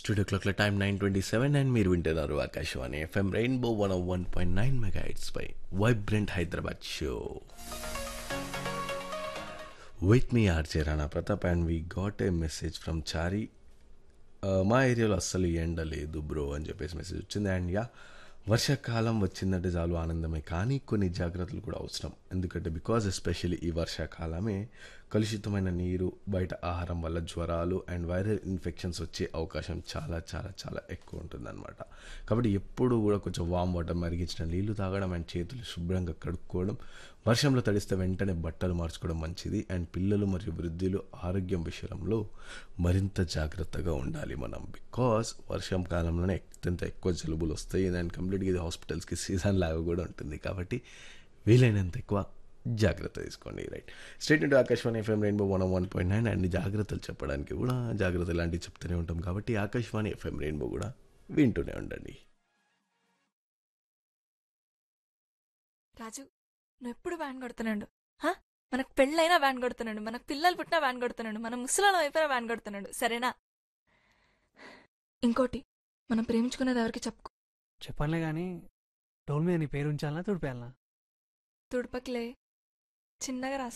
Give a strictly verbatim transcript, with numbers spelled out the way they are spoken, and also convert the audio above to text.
Studio క్లాక్ల time nine twenty seven and మీరు వింటున్నారు Akashvani FM rainbow one one point nine mega heads pi vibrant Hyderabad show with me RJ Rana Pratap and we got a message from చారీ. మా ఏరియాలో అస్సలు ఎండ లేదు bro అని చెప్పేసి మెసేజ్ వచ్చింది. అండ్ యా, వర్షాకాలం వచ్చిందంటే చాలు ఆనందమే, కానీ కొన్ని జాగ్రత్తలు కూడా అవసరం. ఎందుకంటే బికాజ్ ఎస్పెషల్లీ ఈ వర్షాకాలమే కలుషితమైన నీరు, బయట ఆహారం వల్ల జ్వరాలు అండ్ వైరల్ ఇన్ఫెక్షన్స్ వచ్చే అవకాశం చాలా చాలా చాలా ఎక్కువ ఉంటుందన్నమాట. కాబట్టి ఎప్పుడు కూడా కొంచెం వామ్ వాటర్, మరిగించిన నీళ్లు తాగడం అండ్ చేతులు శుభ్రంగా కడుక్కోవడం, వర్షంలో తడిస్తే వెంటనే బట్టలు మార్చుకోవడం మంచిది. అండ్ పిల్లలు మరియు వృద్ధులు ఆరోగ్యం విషయంలో మరింత జాగ్రత్తగా ఉండాలి మనం. బికాస్ వర్షం కాలంలోనే అత్యంత ఎక్కువ జలుబులు వస్తాయి అండ్ కంప్లీట్గా ఇది హాస్పిటల్స్కి సీజన్ లాగా కూడా ఉంటుంది. కాబట్టి వీలైనంత ఎక్కువ జాగ్రత్త తీసుకోండి. Right, state into Akashvani FM rainbow one one point nine. అన్ని జాగ్రత్తలు చెప్పడానికి కూడా జాగ్రత్త ఇలాంటివి చెప్తూనే ఉంటాం. కాబట్టి ఆకాశవాణి ఎఫ్ఎం రెయిన్బో కూడా వింటూనే ఉండండి. రాజు, నువ్వు ఎప్పుడు వ్యాన్ కొడుతున్నాడు? హా, మనకు పెళ్ళైనా వ్యాన్ కొడుతున్నాడు, మనకు పిల్లలు పుట్టినా వ్యాన్ కొడుతున్నాడు, మనం ముసలాళ్ళం అయిపోయినా వ్యాన్ కొడుతున్నాడు. సరేనా? ఇంకోటి, మనం ప్రేమించుకునేది ఎవరికి చెప్పుకో. చెప్పనులే కానీ టోల్ మీద నీ పేరు ఉంచాలనా తుడిపేయాలనా? తుడుపకిలే, చిన్నగా రాసుకో.